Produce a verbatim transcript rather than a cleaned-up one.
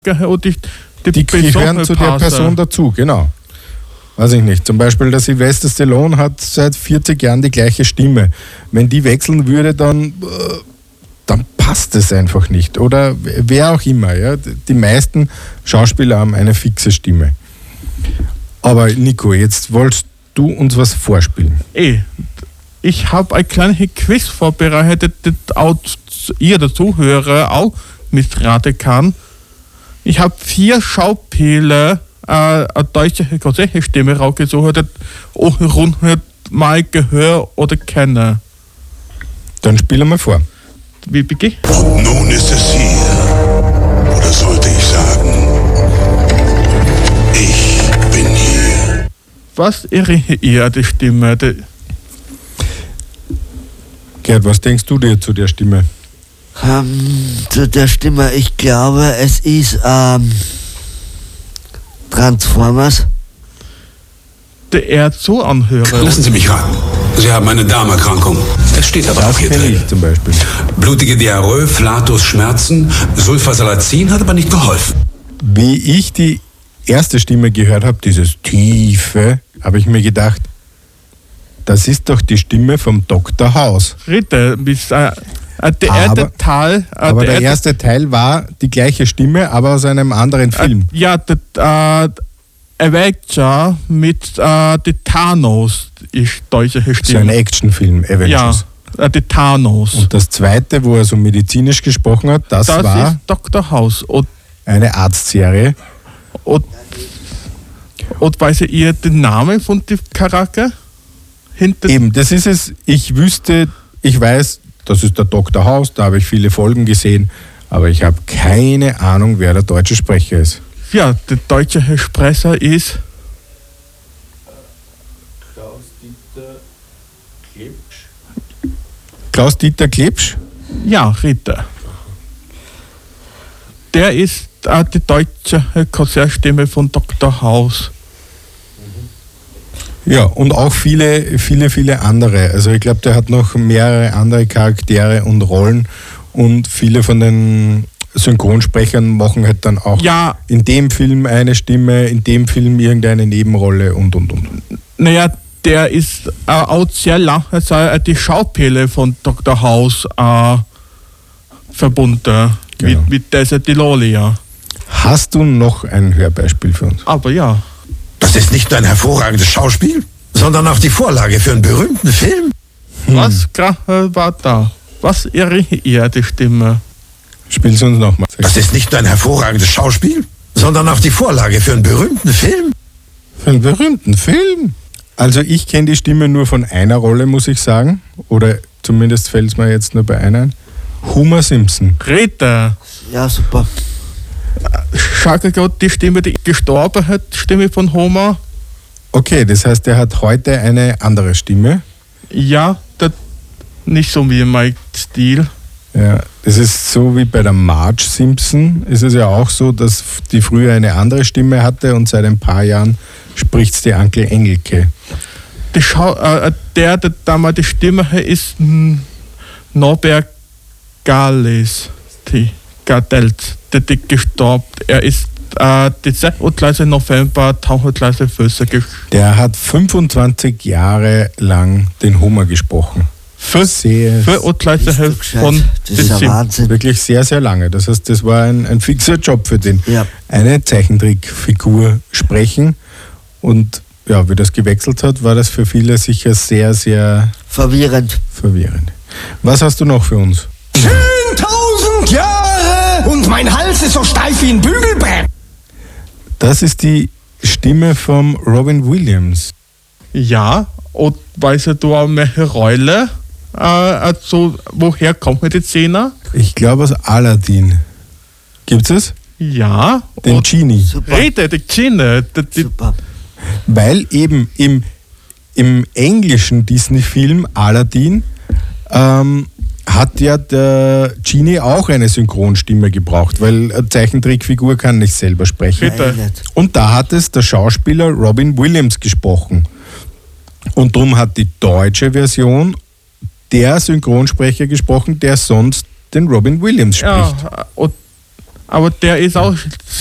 Und die, die, die gehören zu der Person dazu, genau. Weiß ich nicht. Zum Beispiel der Sylvester Stallone hat seit vierzig Jahren die gleiche Stimme. Wenn die wechseln würde, dann, dann passt es einfach nicht. Oder wer auch immer. Ja? Die meisten Schauspieler haben eine fixe Stimme. Aber Nico, jetzt wolltest du uns was vorspielen. Ey, ich habe ein kleines Quiz vorbereitet, das auch ihr, der Zuhörer, auch mitraten kann. Ich habe vier Schauspieler, äh, eine deutsche Stimme rausgesucht, das auch rund mal gehört oder kennen. Dann spiel mal vor. Wie beginnt? Und nun ist es hier. Oder sollte ich sagen, ich bin hier. Was irritiert ihr die Stimme? Die Gerd, was denkst du dir zu der Stimme? Ähm, zu der Stimme, ich glaube, es ist ähm, Transformers. Der eher so anhört. Lassen Sie mich raten. Sie haben eine Darmerkrankung. Es steht aber auch hier Kenn drin. ich zum Beispiel. Blutige Diarrhoe, Flatus, Schmerzen, Sulfasalazin hat aber nicht geholfen. Wie ich die erste Stimme gehört habe, dieses Tiefe, habe ich mir gedacht, das ist doch die Stimme vom Doktor House. Ritter, bis äh, der aber, erste Teil. Äh, aber der, der erste Teil war die gleiche Stimme, aber aus einem anderen Film. Äh, ja, der äh, Avenger mit äh, die Thanos ist deutsche Stimme. So ein Actionfilm, Avengers. Ja, äh, die Thanos. Und das zweite, wo er so medizinisch gesprochen hat, das, das war ist Doktor House. Und, eine Arztserie. und, und weiß ihr den Namen von dem Charakter? Hinter Eben, das ist es. Ich wüsste, ich weiß, das ist der Doktor House, da habe ich viele Folgen gesehen, aber ich habe keine Ahnung, wer der deutsche Sprecher ist. Ja, der deutsche Sprecher ist Klaus-Dieter Klebsch? ja, Ritter. Der ist äh, die deutsche Konzertstimme von Doktor House. Ja, und auch viele, viele, viele andere. Also ich glaube, der hat noch mehrere andere Charaktere und Rollen und viele von den Synchronsprechern machen halt dann auch Ja. in dem Film eine Stimme, in dem Film irgendeine Nebenrolle und, und, und. Naja, der ist äh, auch sehr lange äh, die Schauspieler von Doktor House äh, verbunden. Genau. Mit, mit dieser Delolia. Hast du noch ein Hörbeispiel für uns? Aber ja. Das ist nicht nur ein hervorragendes Schauspiel, sondern auch die Vorlage für einen berühmten Film. Hm. Was gerade war da? Was irritiert die Stimme? Spiel's uns nochmal. Das ist nicht nur ein hervorragendes Schauspiel, sondern auch die Vorlage für einen berühmten Film. Für einen berühmten Film? Also ich kenne die Stimme nur von einer Rolle, muss ich sagen. Oder zumindest fällt es mir jetzt nur bei einer ein. Homer Simpson. Ritter. Ja, super. Schau gerade die Stimme, die gestorben hat, die Stimme von Homer. Okay, das heißt, er hat heute eine andere Stimme. Ja, das nicht so wie mein Stil. Ja, das ist so wie bei der Marge Simpson. Ist es ja auch so, dass die früher eine andere Stimme hatte und seit ein paar Jahren spricht die Onkel Engelke. Die Schau äh, der, der damals die Stimme hat, ist hm, Norbert Galles. Die Gadelt, der ist gestorben. Er ist äh, den sechsunddreißigsten November tausendneunhundertfünfzig. Der hat fünfundzwanzig Jahre lang den Homer gesprochen. Sehr, vierunddreißig von Das ist ja Wahnsinn. wirklich sehr, sehr lange. Das heißt, das war ein, ein fixer Job für den. Ja. Eine Zeichentrickfigur sprechen. Und ja, wie das gewechselt hat, war das für viele sicher sehr, sehr Verwirrend. verwirrend. Was hast du noch für uns? Tausend Jahre und mein Hals ist so steif wie ein Bügelbrett. Das ist die Stimme von Robin Williams. Ja, und weißt du auch welche Rolle? Äh, also, woher kommt die Szene? Ich glaube aus Aladdin. Gibt's es? Ja. Den und Genie. Super. Rede, die Genie. Die, die, Super. Weil eben im, im englischen Disney-Film Aladdin ähm, hat ja der Genie auch eine Synchronstimme gebraucht, weil eine Zeichentrickfigur kann nicht selber sprechen. Bitte. Und da hat es der Schauspieler Robin Williams gesprochen. Und darum hat die deutsche Version der Synchronsprecher gesprochen, der sonst den Robin Williams spricht. Ja, und aber der ist auch